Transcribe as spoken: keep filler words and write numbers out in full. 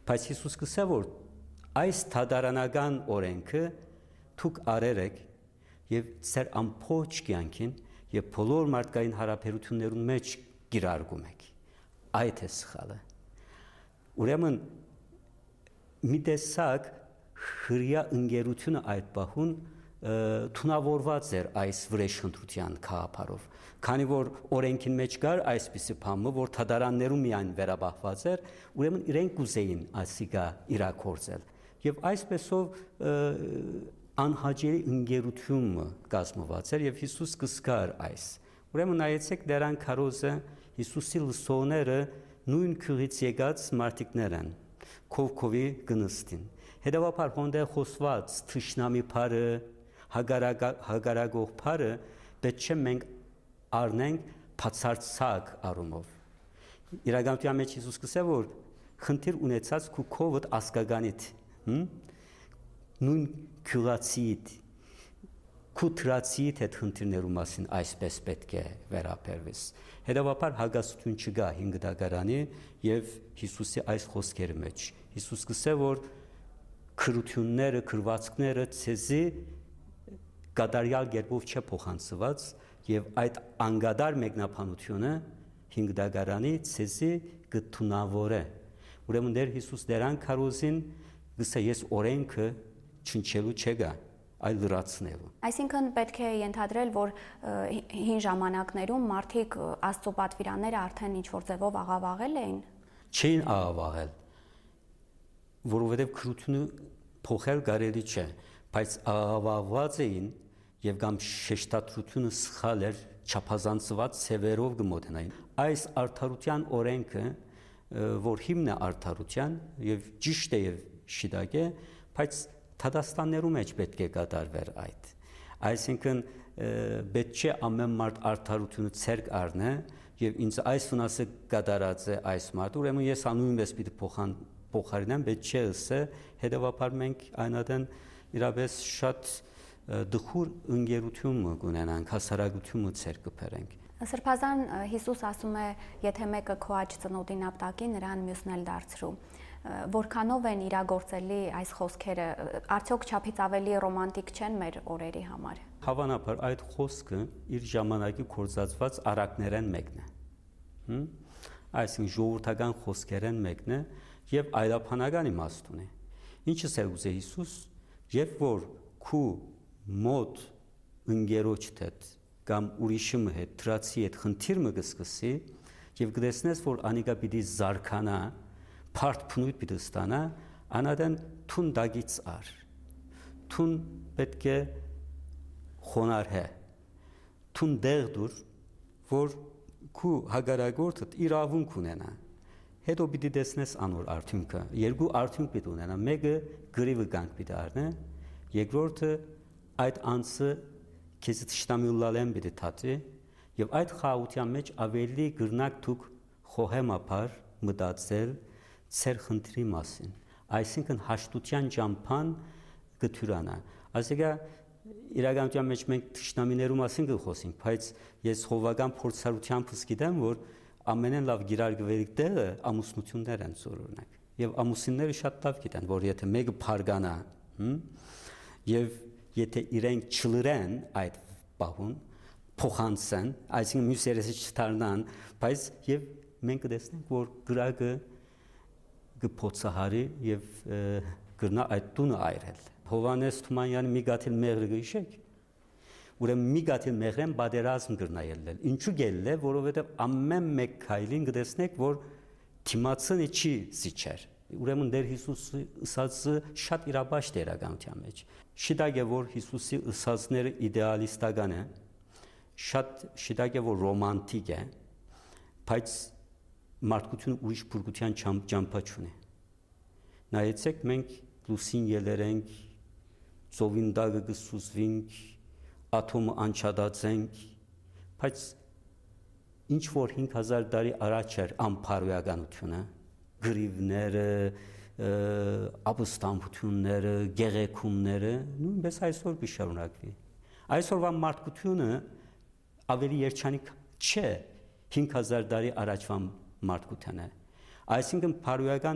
Բայց Հիսուս կսա որ այս թադարանական օրենքը դուք արել եք եւ ծեր ամբողջ կյանքին եւ բոլոր մարդկային հարաբերություններուն մեջ գիրարգում եք։ Այդ է սխալը։ Ուրեմն մի տեսակ հրյա ընկերությունը այդ պահուն թունավորված էր այս վրեժխնդրության գաղափարով, քանի որ օրենքին մեջ կար այսպիսի բանը, որ թադարաններում միայն վերաբախված էր, ուրեմն իրենք կուզեին ասիկա իրակորձել եւ այսպեսով անհաջելի ընկերությունը կազմված էր եւ Հիսուս կսկար այս։ Ուրեմն նայեցեք դրան քարոզը Հիսուսի լսողները նույն քրից եկած մարդիկներ են, քովքովի գնստին։ Հետևաբար հոնդե խոսված թշնամի բարը, հագարագող բարը պետք չէ մենք առնենք բացարձակ առումով։ Իրականության մեջ Հիսուս կսա որ խնդիր ունեցած քու քովդ ասկագանիդ, նույն քյուրացիդ, քու թրացիդ հետ խնդիրներու մասին այսպես պետք է վերաբերվես։ Հետևաբար հագասություն չկա հինգ դագարանի եւ Հիսուսի այս խոսքերի մեջ։ Հիսուս կսա որ քրությունները, քրվածքները ցեզի կատարյալ կերպով չէ փոխանցված եւ այդ անգադար մեկնաբանությունը հինգ դագարանի ցեզի կթունավորե։ Ուրեմն դեր Հիսուս դերան քարոզին գսա ես օրենքը չնչելու չգա, այլ լրացնելու։ Այսինքն պետք է ենթադրել, որ հին ժամանակներում մարդիկ Աստծո պատվիրանները արդեն ինչ-որ ձևով աղավաղել էին։ Չէին աղավաղել, որովհետև քրությունը փոխել կարելի չէ, բայց աղավաղված էին եւ կամ շեշտադրությունը սխալ էր, չափազանցված ցևերով գմոդենային։ Այս արդարության օրենքը, որ հիմն է արդարության եւ ճիշտ է եւ շիդակ է, բայց Թադաստաններու մեջ պետք է կատարվեր այդ։ Այսինքն պետք չէ ամեն մարդ արդարությունը ցերկ առնե եւ ինձ այս վնասը կատարած է այս մարդ, ուրեմն ես անույնպես պիտի փոխան փոխարինեմ, պետք չէ ասե, հետեւաբար մենք այնադեն իրապես շատ դխուր ընկերություն կունենանք, հասարակությունը ցերկ կբերենք։ Սրբազան Հիսուս ասում է, եթե մեկը քո աջ ծնոտին ապտակի, նրան մյուսն էլ դարձրու։ Որքանով են իրագործելի այս խոսքերը, արդյոք չափից ավելի ռոմանտիկ չեն մեր օրերի համար։ Հավանաբար այդ խոսքը իր ժամանակի կորզածված արակներեն մեկն է։ Այսինքն ժողովրդական խոսքերեն մեկն է եւ այլաբանական իմաստ ունի։ Ինչս է ուզե Հիսուս, երբ որ քու մոտ ընկերոջ հետ կամ ուրիշի հետ, դրացի հետ խնդիր մը կսկսի եւ կտեսնես, որ անիկա պիտի զարքանա, փարտ փնույթ պիտի ստանա, անադեն թուն դագից ար։ Թուն պետք է խոնար է։ Թուն դեղ դուր, որ քու հագարագորդդ իրավունք ունենա։ Հետո պիտի տեսնես անոր արդյունքը։ Երկու արդյունք պիտի ունենա։ Մեկը գրիվը կանք պիտի առնե, երկրորդը այդ անձը քեզ տշտամիուլալեն պիտի թաթի եւ այդ խաղաղության մեջ ավելի գրնակ դուք խոհեմապար մտածել ծեր խնդրի մասին, այսինքն հաշտության ճամփան գթյուրանա։ Այսինքն իրականության մեջ մենք տշնամիներու մասին կխոսենք, բայց ես հովական փորձառությամբ գիտեմ, որ ամենեն լավ գիրարգվելիք տեղը ամուսնություններ են ծորորնակ։ Եվ ամուսինները շատ լավ գիտեն, որ եթե մեկը փարգանա, եւ եթե իրենք չլրեն այդ պահուն, փոխանցեն, այսինքն մյուս երեսը չդառնան, բայց եւ մենք կտեսնենք, որ գրակը կփոցահարի եւ գրնա այդ տունը այրել։ Հովանես Թումանյանի մի գաթիլ մեղրը գիշեք, ուրեմն մի գաթիլ մեղրեն բادرազմ գրնա ելնել։ Ինչու գելել է, որովհետեւ ամեն մեկ քայլին կտեսնեք, որ թիմացնի չի զիջեր։ Ուրեմն դեր Հիսուսի ըսածը շատ իրաբաշտ է իրականության մեջ։ Շիտակ է, որ Հիսուսի ըսածները իդեալիստական է, շատ շիտակ է, որ ռոմանտիկ է, բայց մարդկությունը ուրիշ բուրգության ճամփա չունի։ Նայեցեք, մենք լուսին ելերենք, ծովին դագը կսուզվենք, աթոմը անչադացենք, բայց ինչ որ հինգ հազար տարի առաջ էր ամփարոյականությունը, գրիվները, ապստամբությունները, գեղեցումները, նույնպես այսօր կշարունակվի։ Այսօրվա մարդկությունը ավելի երջանիկ չէ հինգ հազար տարի առաջվա մարդկությանը։ Այսինքն փարոյական